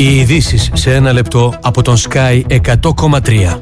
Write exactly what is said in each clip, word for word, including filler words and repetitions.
Οι ειδήσεις σε ένα λεπτό από τον Sky εκατό κόμμα τρία.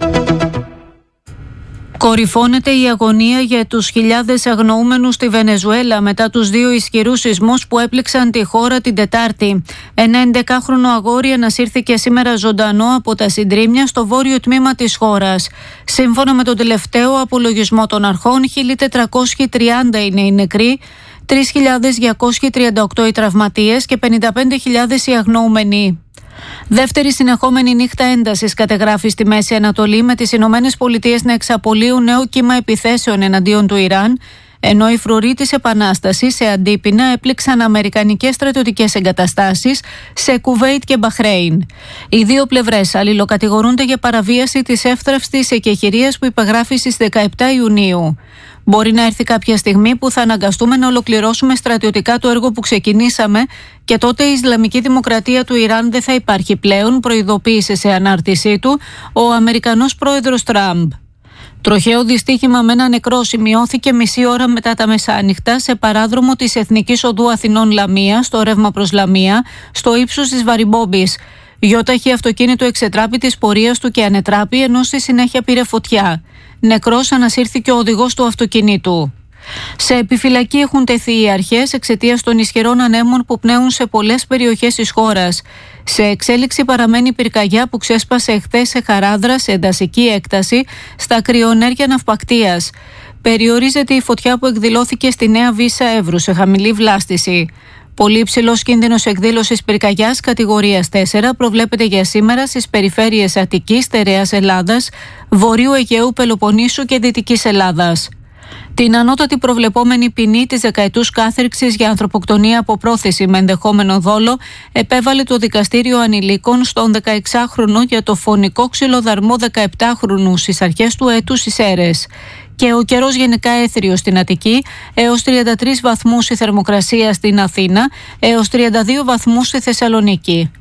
Κορυφώνεται η αγωνία για τους χιλιάδες αγνοούμενους στη Βενεζουέλα μετά τους δύο ισχυρούς σεισμούς που έπληξαν τη χώρα την Τετάρτη. Ένα ενδεκάχρονο αγόρι ανασύρθηκε σήμερα ζωντανό από τα συντρίμμια στο βόρειο τμήμα της χώρας. Σύμφωνα με τον τελευταίο απολογισμό των αρχών, χίλια τετρακόσιοι τριάντα είναι οι νεκροί, τρεις χιλιάδες διακόσιοι τριάντα οκτώ οι τραυματίες και πενήντα πέντε χιλιάδες οι αγνοούμενοι. Δεύτερη συνεχόμενη νύχτα έντασης κατεγράφει στη Μέση Ανατολή, με τις Ηνωμένες Πολιτείες να εξαπολύουν νέο κύμα επιθέσεων εναντίον του Ιράν, ενώ οι φρουροί της Επανάστασης σε αντίπεινα έπληξαν αμερικανικές στρατιωτικές εγκαταστάσεις σε Κουβέιτ και Μπαχρέιν. Οι δύο πλευρές αλληλοκατηγορούνται για παραβίαση της εύθραυστης εκεχηρίας που υπεγράφει στις δεκαεπτά Ιουνίου. Μπορεί να έρθει κάποια στιγμή που θα αναγκαστούμε να ολοκληρώσουμε στρατιωτικά το έργο που ξεκινήσαμε και τότε η Ισλαμική Δημοκρατία του Ιράν δεν θα υπάρχει πλέον, προειδοποίησε σε ανάρτησή του ο Αμερικανός πρόεδρος Τραμπ. Τροχαίο δυστύχημα με ένα νεκρό σημειώθηκε μισή ώρα μετά τα μεσάνυχτα σε παράδρομο της Εθνικής Οδού Αθηνών Λαμία, στο ρεύμα προς Λαμία, στο ύψος της Βαριμπόμπης. Γιώταχη αυτοκίνητο εξετράπη της πορείας του και ανετράπη, ενώ στη συνέχεια πήρε φωτιά. Νεκρός ανασύρθηκε ο οδηγός του αυτοκινήτου. Σε επιφυλακή έχουν τεθεί οι αρχές εξαιτίας των ισχυρών ανέμων που πνέουν σε πολλές περιοχές της χώρας. Σε εξέλιξη παραμένει η πυρκαγιά που ξέσπασε εχθές σε Χαράδρα σε εντασική έκταση στα κρυονέρια ναυπακτίας. Περιορίζεται η φωτιά που εκδηλώθηκε στη Νέα Βύσσα Εύρου σε χαμηλή βλάστηση. Πολύ υψηλός κίνδυνος εκδήλωσης πυρκαγιάς κατηγορίας τέσσερα προβλέπεται για σήμερα στις περιφέρειες Αττικής, Στερεάς Ελλάδας, Βορείου Αιγαίου, Πελοποννήσου και Δυτικής Ελλάδας. Την ανώτατη προβλεπόμενη ποινή της δεκαετούς κάθριξης για ανθρωποκτονία από πρόθεση με ενδεχόμενο δόλο επέβαλε το Δικαστήριο Ανηλίκων στον δεκαεξάχρονο για το φωνικό ξυλοδαρμό δεκαεπτάχρονου στις αρχές του έτους στις Σέρρες. Και ο καιρός γενικά έθριος στην Αττική, έως τριάντα τρεις βαθμούς η θερμοκρασία στην Αθήνα, έως τριάντα δύο βαθμούς στη Θεσσαλονίκη.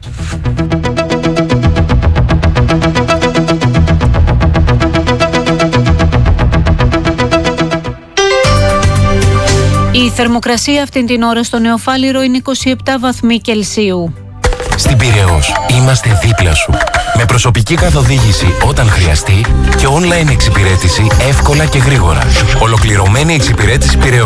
Η θερμοκρασία αυτήν την ώρα στο Νεοφάλιρο είναι είκοσι επτά βαθμοί Κελσίου. Στην Πειραιώς είμαστε δίπλα σου. Με προσωπική καθοδήγηση όταν χρειαστεί και online εξυπηρέτηση εύκολα και γρήγορα. Ολοκληρωμένη εξυπηρέτηση Πειραιώς.